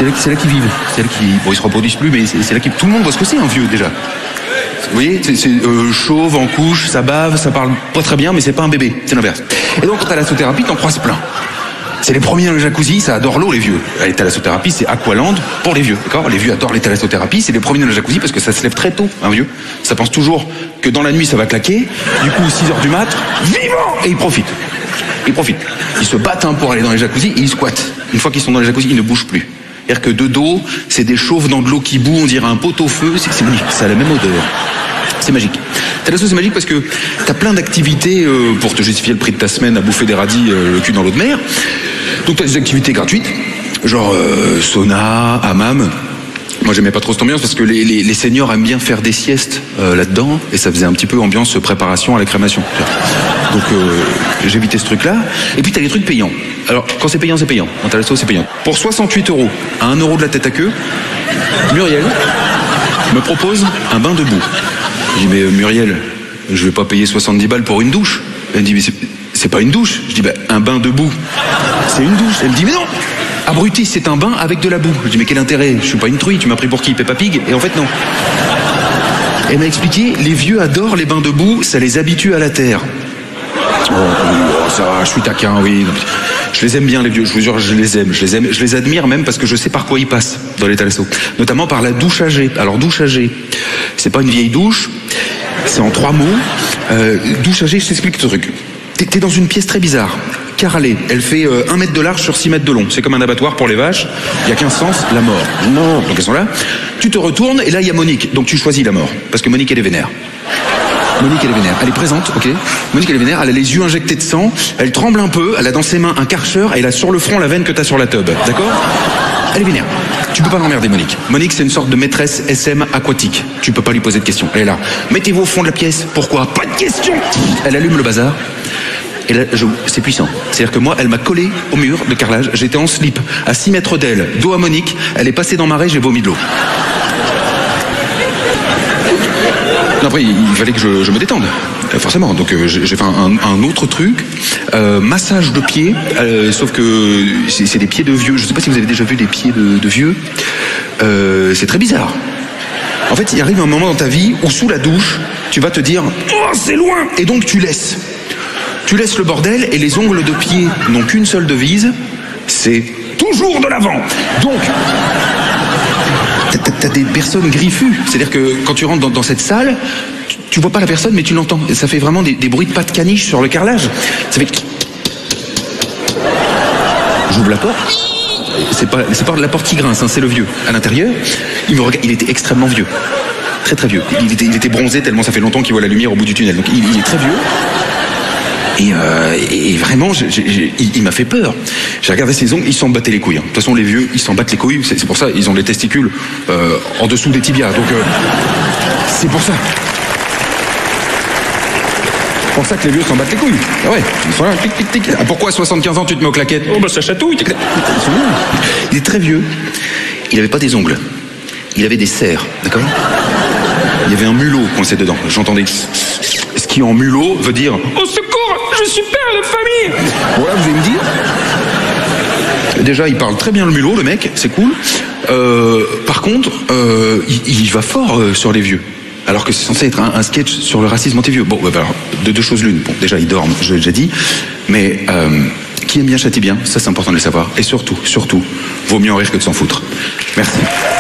c'est là qu'ils vivent. C'est là qu'ils, bon, ils se reproduisent plus, mais c'est là qu'ils, tout le monde voit ce que c'est un vieux déjà. Vous voyez, c'est chauve, en couche, ça bave, ça parle pas très bien, mais c'est pas un bébé, c'est l'inverse. Et donc quand t'as la thalassothérapeute, t'en croises plein. C'est les premiers dans le jacuzzi, ça adore l'eau les vieux. Les thalassothérapie, c'est Aqualand pour les vieux, d'accord? Les vieux adorent les thalassothérapies, c'est les premiers dans le jacuzzi parce que ça se lève très tôt, un vieux. Ça pense toujours que dans la nuit ça va claquer, du coup 6h du mat, vivant! Et ils profitent. Ils profitent. Ils se battent pour aller dans les jacuzzis et ils squattent. Une fois qu'ils sont dans les jacuzzis, ils ne bougent plus. C'est-à-dire que de dos, c'est des chauves dans de l'eau qui bout, on dirait un pot-au-feu, c'est magnifique, ça a la même odeur. C'est magique. Thalasso, c'est magique parce que t'as plein d'activités pour te justifier le prix de ta semaine à bouffer des radis le cul dans l'eau de mer. Donc t'as des activités gratuites, genre sauna, hammam. Moi j'aimais pas trop cette ambiance parce que les seniors aiment bien faire des siestes là-dedans et ça faisait un petit peu ambiance préparation à la crémation. Donc j'ai évité ce truc-là. Et puis t'as les trucs payants. Alors quand c'est payant, c'est payant. En thalasso, c'est payant. Pour 68 €, à 1 € de la tête à queue, Muriel me propose un bain debout. Je dis mais Muriel, je vais pas payer 70 balles pour une douche. Elle me dit mais c'est pas une douche. Je dis bah un bain debout, c'est une douche. Elle me dit mais non, abruti, c'est un bain avec de la boue. Je dis mais quel intérêt? Je suis pas une truie, tu m'as pris pour qui? Peppa Pig? Et en fait non. Elle m'a expliqué, les vieux adorent les bains de boue, ça les habitue à la terre. Oh, ça va, je suis taquin, oui. Je les aime bien les vieux, je vous jure, je les aime, je les admire même parce que je sais par quoi ils passent dans les thalassos. Notamment par la douche à jet. Alors douche à jet, c'est pas une vieille douche, c'est en 3 mots. Douche à jet, je t'explique ce truc. T'es dans une pièce très bizarre, carrelée, elle fait 1 mètre de large sur 6 mètres de long. C'est comme un abattoir pour les vaches, il y a qu'un sens, la mort. Non, donc elles sont là. Tu te retournes et là il y a Monique, donc tu choisis la mort, parce que Monique elle est vénère. Monique elle est vénère, elle est présente, ok. Monique elle est vénère, elle a les yeux injectés de sang, elle tremble un peu, elle a dans ses mains un Karcher et elle a sur le front la veine que t'as sur la tub, d'accord? Elle est vénère. Tu peux pas l'emmerder Monique. Monique c'est une sorte de maîtresse SM aquatique. Tu peux pas lui poser de questions. Elle est là. Mettez-vous au fond de la pièce. Pourquoi? Pas de questions. Elle allume le bazar. Et là, c'est puissant. C'est-à-dire que moi, elle m'a collé au mur de carrelage. J'étais en slip, à 6 mètres d'elle, dos à Monique. Elle est passée dans ma raie, j'ai vomi de l'eau. Après, il fallait que je me détende, forcément. Donc j'ai fait un autre truc, massage de pieds, sauf que c'est des pieds de vieux. Je ne sais pas si vous avez déjà vu des pieds de vieux. C'est très bizarre. En fait, il arrive un moment dans ta vie où sous la douche, tu vas te dire « Oh, c'est loin !» Et donc tu laisses. Tu laisses le bordel et les ongles de pied n'ont qu'une seule devise, c'est toujours de l'avant. Donc... T'as des personnes griffues. C'est-à-dire que quand tu rentres dans cette salle, tu vois pas la personne, mais tu l'entends. Ça fait vraiment des bruits de pas de caniche sur le carrelage. Ça fait... J'ouvre la porte. C'est pas la porte qui grince, hein, c'est le vieux. À l'intérieur, il me regarde. Il était extrêmement vieux. Très très vieux. Il était bronzé tellement ça fait longtemps qu'il voit la lumière au bout du tunnel. Donc il est très vieux. Et vraiment, il m'a fait peur. J'ai regardé ses ongles, ils s'en battaient les couilles. De toute façon, les vieux, ils s'en battent les couilles. C'est pour ça, ils ont les testicules en dessous des tibias. Donc, c'est pour ça. C'est pour ça que les vieux s'en battent les couilles. Ah ouais, ils sont là, tic, tic, tic. Ah, pourquoi à 75 ans, tu te mets aux claquettes? Oh, bah ça chatouille. Il est très vieux. Il n'avait pas des ongles. Il avait des serres, d'accord? Il y avait un mulot coincé dedans. J'entendais... Ce qui en mulot veut dire « Au secours, je suis père de famille !» Bon là, vous allez me dire... Déjà, il parle très bien le mulot, le mec, c'est cool. Par contre, il va fort sur les vieux. Alors que c'est censé être un sketch sur le racisme anti-vieux. Bon, alors, de deux choses l'une. Bon, déjà, il dort, je l'ai déjà dit. Mais qui aime bien châtie bien, ça c'est important de le savoir. Et surtout, vaut mieux en rire que de s'en foutre. Merci.